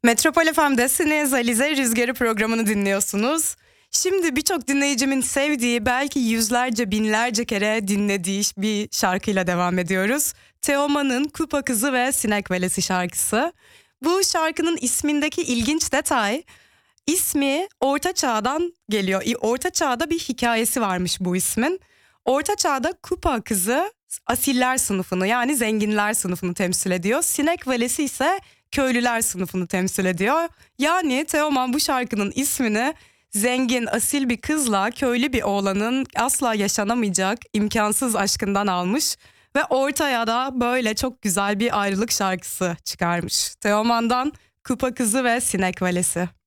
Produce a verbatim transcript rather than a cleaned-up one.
Metropol F M'desiniz. Alize Rüzgarı programını dinliyorsunuz. Şimdi birçok dinleyicimin sevdiği, belki yüzlerce binlerce kere dinlediği bir şarkıyla devam ediyoruz. Teoman'ın Kupa Kızı ve Sinek Velesi şarkısı. Bu şarkının ismindeki ilginç detay, ismi Orta Çağ'dan geliyor. Orta Çağ'da bir hikayesi varmış bu ismin. Orta Çağ'da Kupa Kızı asiller sınıfını, yani zenginler sınıfını temsil ediyor. Sinek Velesi ise köylüler sınıfını temsil ediyor. Yani Teoman bu şarkının ismini zengin, asil bir kızla köylü bir oğlanın asla yaşanamayacak imkansız aşkından almış ve ortaya da böyle çok güzel bir ayrılık şarkısı çıkarmış. Teoman'dan Kupa Kızı ve Sinek Velesi.